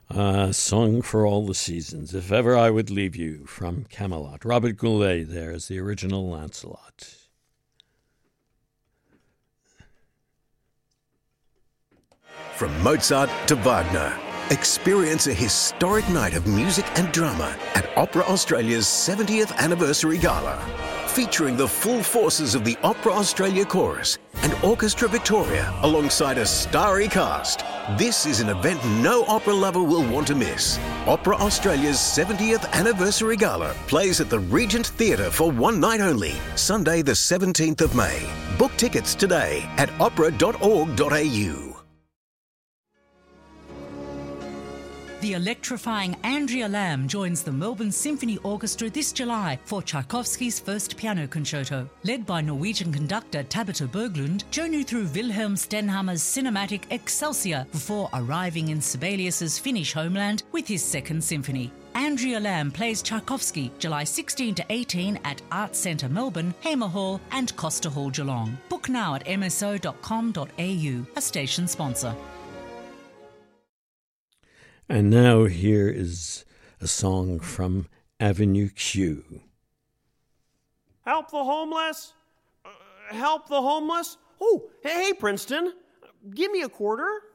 Song for all the seasons, If Ever I Would Leave You, from Camelot. Robert Goulet there is the original Lancelot. From Mozart to Wagner, experience a historic night of music and drama at Opera Australia's 70th Anniversary Gala, featuring the full forces of the Opera Australia Chorus and Orchestra Victoria alongside a starry cast. This is an event no opera lover will want to miss. Opera Australia's 70th Anniversary Gala plays at the Regent Theatre for one night only, Sunday the 17th of May. Book tickets today at opera.org.au. The electrifying Andrea Lamb joins the Melbourne Symphony Orchestra this July for Tchaikovsky's first piano concerto. Led by Norwegian conductor Tabita Berglund, journey through Wilhelm Stenhammer's cinematic Excelsior before arriving in Sibelius's Finnish homeland with his second symphony. Andrea Lamb plays Tchaikovsky July 16 to 18 at Arts Centre Melbourne, Hamer Hall and Costa Hall Geelong. Book now at mso.com.au, a station sponsor. And now here is a song from Avenue Q. Help the homeless? Help the homeless? Oh, hey, Princeton, give me a quarter.